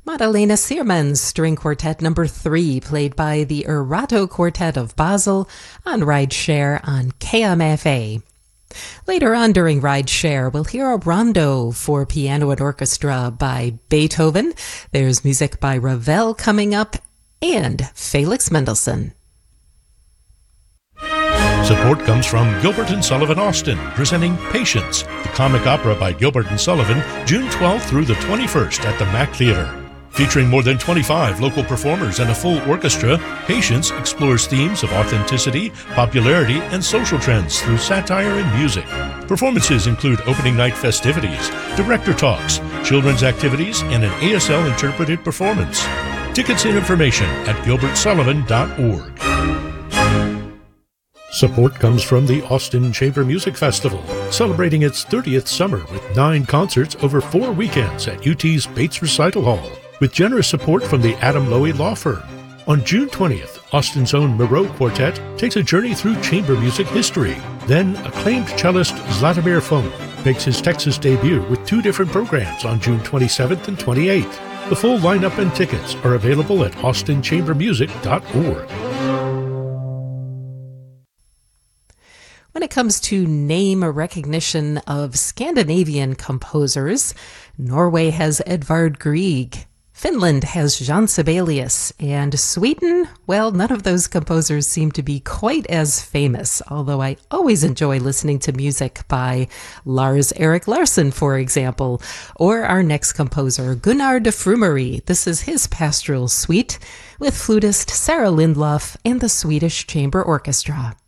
Madalena Siermann's String Quartet Number 3, played by the Erato Quartet of Basel on Ride Share on KMFA. Later on during Ride Share, we'll hear a rondo for piano and orchestra by Beethoven. There's music by Ravel coming up, and Felix Mendelssohn. Support comes from Gilbert & Sullivan Austin, presenting Patience, the comic opera by Gilbert & Sullivan, June 12th through the 21st at the Mack Theater. Featuring more than 25 local performers and a full orchestra, Patience explores themes of authenticity, popularity, and social trends through satire and music. Performances include opening night festivities, director talks, children's activities, and an ASL interpreted performance. Tickets and information at gilbertsullivan.org. Support comes from the Austin Chamber Music Festival, celebrating its 30th summer with 9 concerts over 4 weekends at UT's Bates Recital Hall, with generous support from the Adam Lowy Law Firm. On June 20th, Austin's own Moreau Quartet takes a journey through chamber music history. Then, acclaimed cellist Zlatomir Funk makes his Texas debut with 2 different programs on June 27th and 28th. The full lineup and tickets are available at austinchambermusic.org. When it comes to name recognition of Scandinavian composers, Norway has Edvard Grieg. Finland has Jan Sibelius, and Sweden, well, none of those composers seem to be quite as famous, although I always enjoy listening to music by Lars Erik Larsson, for example, or our next composer, Gunnar de Frumery. This is his pastoral suite with flutist Sarah Lindlof and the Swedish Chamber Orchestra.